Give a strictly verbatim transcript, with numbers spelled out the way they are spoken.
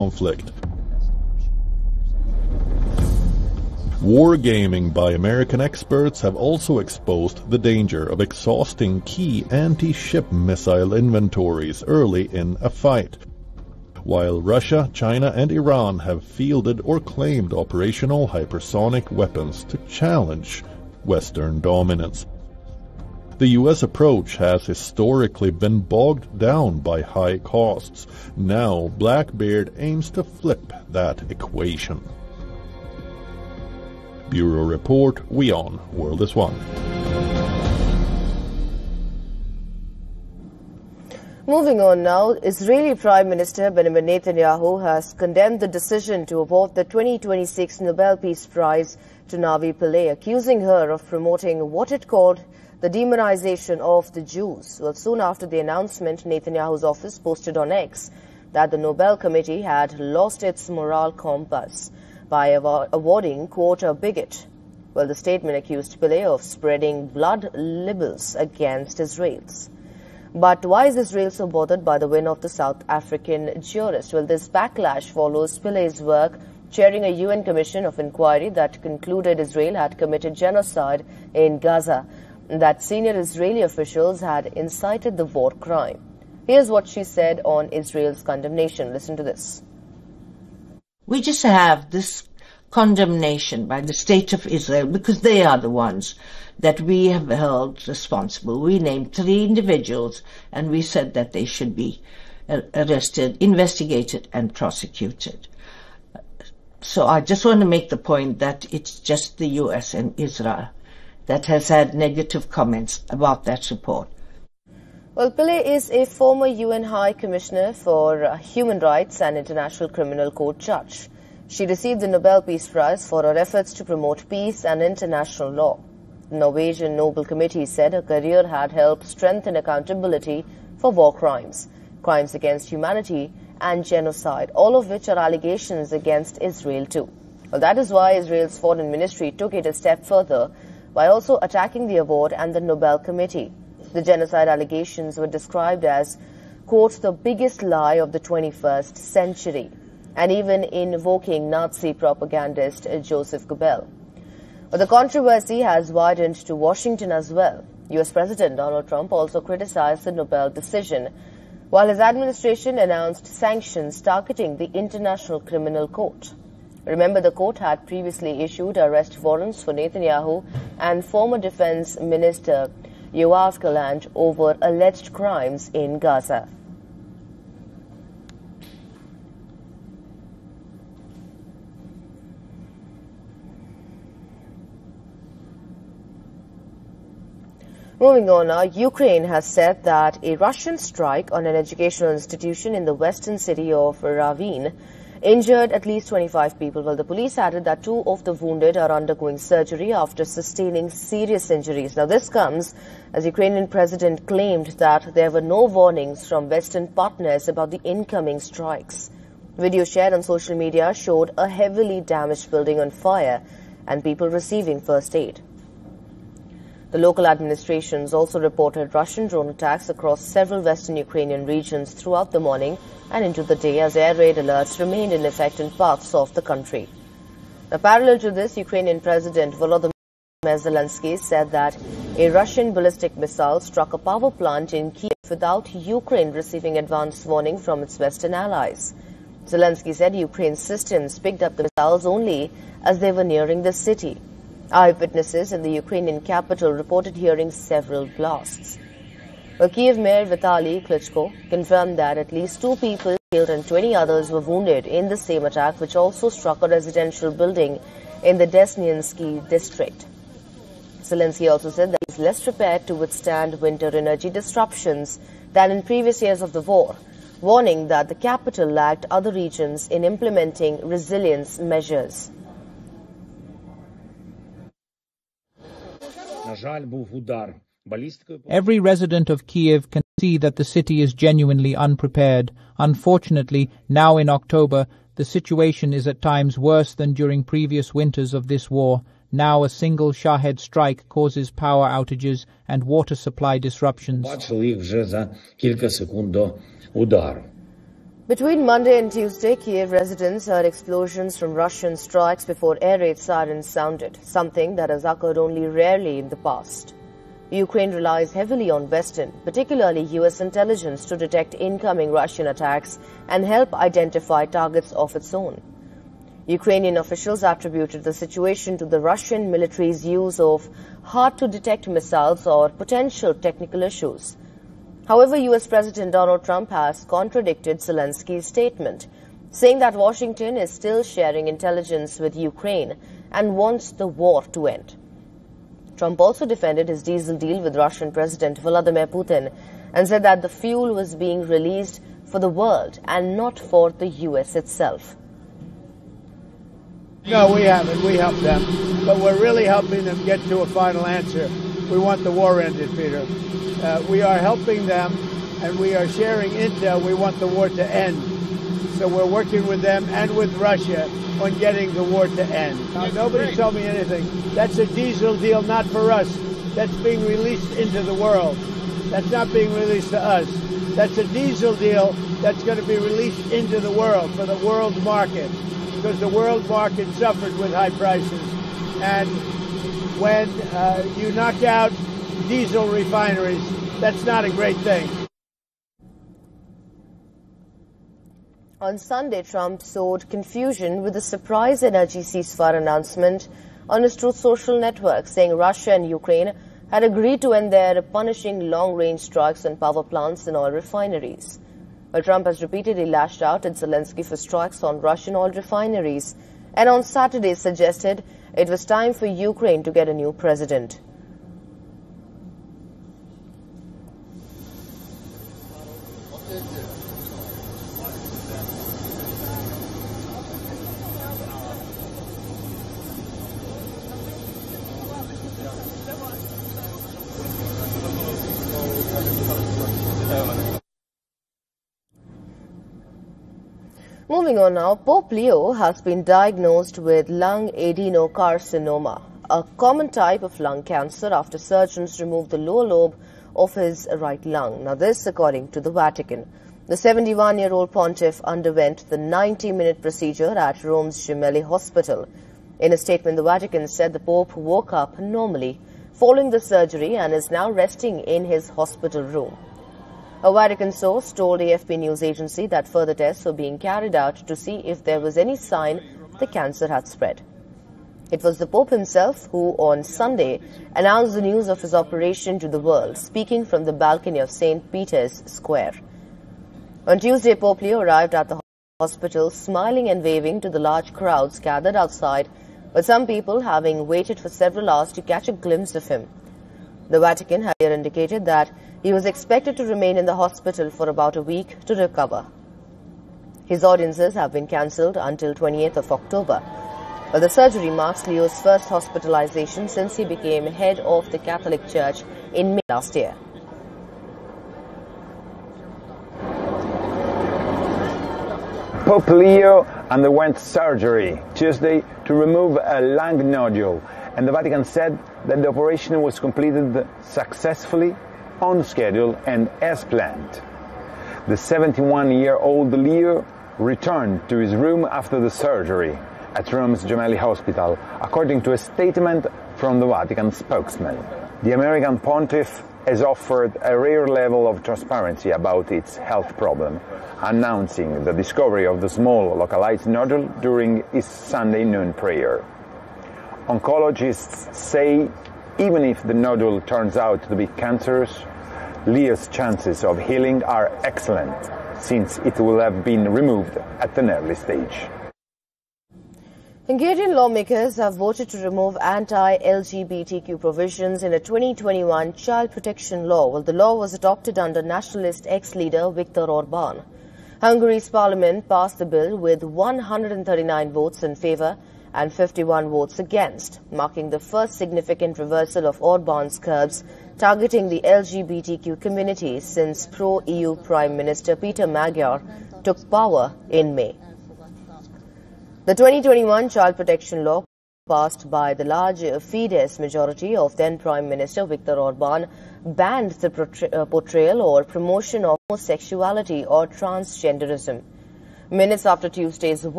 conflict. Wargaming by American experts have also exposed the danger of exhausting key anti-ship missile inventories early in a fight. While Russia, China and Iran have fielded or claimed operational hypersonic weapons to challenge Western dominance. The U S approach has historically been bogged down by high costs. Now Blackbeard aims to flip that equation. Bureau Report, WION, World is One. Moving on now, Israeli Prime Minister Benjamin Netanyahu has condemned the decision to award the twenty twenty-six Nobel Peace Prize to Navi Pillay, accusing her of promoting what it called the demonization of the Jews. Well, soon after the announcement, Netanyahu's office posted on X that the Nobel Committee had lost its moral compass by awarding, quote, a bigot. Well, the statement accused Pillay of spreading blood libels against Israelis. But why is Israel so bothered by the win of the South African jurist? Well, this backlash follows Pillay's work chairing a U N commission of inquiry that concluded Israel had committed genocide in Gaza, that senior Israeli officials had incited the war crime. Here's what she said on Israel's condemnation. Listen to this. We just have this condemnation by the state of Israel because they are the ones that we have held responsible. We named three individuals and we said that they should be arrested, investigated and prosecuted. So I just want to make the point that it's just the U S and Israel that has had negative comments about that report. Well, Pillay is a former U N High Commissioner for uh, Human Rights and International Criminal Court judge. She received the Nobel Peace Prize for her efforts to promote peace and international law. The Norwegian Nobel Committee said her career had helped strengthen accountability for war crimes, crimes against humanity and genocide, all of which are allegations against Israel too. Well, that is why Israel's foreign ministry took it a step further by also attacking the award and the Nobel Committee. The genocide allegations were described as, quote, the biggest lie of the twenty-first century, and even invoking Nazi propagandist Joseph Goebbels. But the controversy has widened to Washington as well. U S President Donald Trump also criticized the Nobel decision, while his administration announced sanctions targeting the International Criminal Court. Remember, the court had previously issued arrest warrants for Netanyahu and former Defense Minister Yoav Gallant over alleged crimes in Gaza. Moving on now, Ukraine has said that a Russian strike on an educational institution in the western city of Ravine injured at least twenty-five people, while the police added that two of the wounded are undergoing surgery after sustaining serious injuries. Now, this comes as Ukrainian president claimed that there were no warnings from Western partners about the incoming strikes. Video shared on social media showed a heavily damaged building on fire and people receiving first aid. The local administrations also reported Russian drone attacks across several western Ukrainian regions throughout the morning and into the day as air raid alerts remained in effect in parts of the country. Now, parallel to this, Ukrainian President Volodymyr Zelensky said that a Russian ballistic missile struck a power plant in Kiev without Ukraine receiving advance warning from its Western allies. Zelensky said Ukraine's systems picked up the missiles only as they were nearing the city. Eyewitnesses in the Ukrainian capital reported hearing several blasts. Well, Kiev Mayor Vitaly Klitschko confirmed that at least two people killed and twenty others were wounded in the same attack, which also struck a residential building in the Desnyansky district. Zelensky also said that he is less prepared to withstand winter energy disruptions than in previous years of the war, warning that the capital lagged other regions in implementing resilience measures. Every resident of Kiev can see that the city is genuinely unprepared. Unfortunately, now in October, the situation is at times worse than during previous winters of this war. Now a single Shahed strike causes power outages and water supply disruptions. Between Monday and Tuesday, Kiev residents heard explosions from Russian strikes before air raid sirens sounded, something that has occurred only rarely in the past. Ukraine relies heavily on Western, particularly U S intelligence, to detect incoming Russian attacks and help identify targets of its own. Ukrainian officials attributed the situation to the Russian military's use of hard-to-detect missiles or potential technical issues. However, U S President Donald Trump has contradicted Zelensky's statement, saying that Washington is still sharing intelligence with Ukraine and wants the war to end. Trump also defended his diesel deal with Russian President Vladimir Putin and said that the fuel was being released for the world and not for the U S itself. No, we haven't. We helped them. But we're really helping them get to a final answer. We want the war ended, Peter. Uh, we are helping them, and we are sharing intel. We want the war to end. So we're working with them and with Russia on getting the war to end. Now, nobody told me anything. That's a diesel deal, not for us. That's being released into the world. That's not being released to us. That's a diesel deal that's going to be released into the world for the world market, because the world market suffered with high prices. And when uh, you knock out diesel refineries, that's not a great thing. On Sunday, Trump sowed confusion with a surprise energy ceasefire announcement on his Truth Social network, saying Russia and Ukraine had agreed to end their punishing long-range strikes on power plants and oil refineries. Well, Trump has repeatedly lashed out at Zelensky for strikes on Russian oil refineries, and on Saturday suggested it was time for Ukraine to get a new president. Moving on now, Pope Leo has been diagnosed with lung adenocarcinoma, a common type of lung cancer, after surgeons removed the lower lobe of his right lung. Now this, according to the Vatican. The seventy-one-year-old pontiff underwent the ninety-minute procedure at Rome's Gemelli Hospital. In a statement, the Vatican said the Pope woke up normally following the surgery and is now resting in his hospital room. A Vatican source told A F P news agency that further tests were being carried out to see if there was any sign the cancer had spread. It was the Pope himself who, on Sunday, announced the news of his operation to the world, speaking from the balcony of Saint Peter's Square. On Tuesday, Pope Leo arrived at the hospital, smiling and waving to the large crowds gathered outside, with some people having waited for several hours to catch a glimpse of him. The Vatican had indicated that he was expected to remain in the hospital for about a week to recover. His audiences have been cancelled until twenty-eighth of October. But the surgery marks Leo's first hospitalization since he became head of the Catholic Church in May last year. Pope Leo underwent surgery Tuesday to remove a lung nodule, and the Vatican said that the operation was completed successfully, on schedule and as planned. The seventy-one-year-old Leo returned to his room after the surgery at Rome's Gemelli Hospital, according to a statement from the Vatican spokesman. The American pontiff has offered a rare level of transparency about its health problem, announcing the discovery of the small localized nodule during his Sunday noon prayer. Oncologists say even if the nodule turns out to be cancerous, Leo's chances of healing are excellent, since it will have been removed at an early stage. Hungarian lawmakers have voted to remove anti-L G B T Q provisions in a twenty twenty-one child protection law. Well, the law was adopted under nationalist ex-leader Viktor Orban. Hungary's parliament passed the bill with one hundred thirty-nine votes in favour and fifty-one votes against, marking the first significant reversal of Orban's curbs targeting the L G B T Q community since pro-E U Prime Minister Peter Magyar took power in May. The twenty twenty-one child protection law, passed by the large Fidesz majority of then Prime Minister Viktor Orban, banned the portrayal or promotion of homosexuality or transgenderism. minutes after Tuesday's